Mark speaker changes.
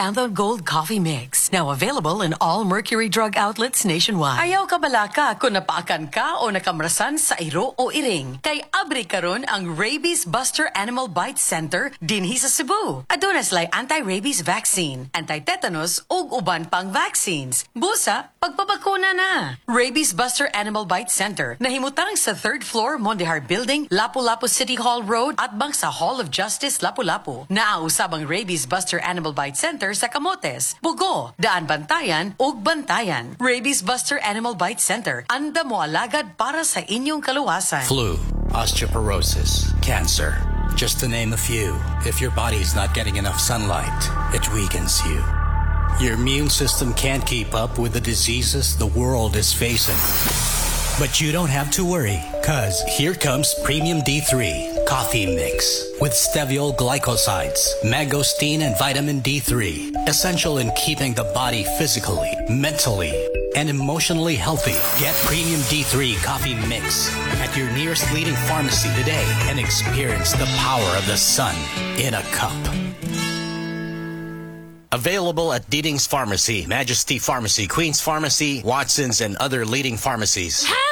Speaker 1: Xantho Gold Coffee Mix. Now available in all Mercury Drug outlets nationwide. Ayaw ka balaka kung napaakan ka o nakamrasan sa iro o iring. Kay abri karon ang Rabies Buster Animal Bite Center dinhi sa Cebu. Aduna sila'y anti-rabies vaccine, anti-tetanus ug uban pang vaccines. Busa, pagpabakuna na. Rabies Buster Animal Bite Center nahimutang sa 3rd floor Mondihar Building, Lapu-Lapu City Hall Road at bang sa Hall of Justice, Lapu-Lapu. Naausabang Rabies Buster Animal Bite Center sa Camotes, Bugo, Daan Bantayan ug Bantayan. Rabies Buster Animal Bite Center, anda mo alagad para sa inyong kaluwasan.
Speaker 2: Flu, osteoporosis, cancer, just to name a few. If your body's not getting enough sunlight, it weakens you. Your immune system can't keep up with the diseases the world is facing. But you don't have to worry, cause here comes Premium D3 Coffee Mix with steviol glycosides, mangosteen, and vitamin D3. Essential in keeping the body physically, mentally, and emotionally healthy. Get Premium D3 Coffee Mix at your nearest leading pharmacy today and experience the power of the sun in a cup. Available at Deeding's Pharmacy, Majesty Pharmacy, Queen's Pharmacy, Watson's, and other leading pharmacies.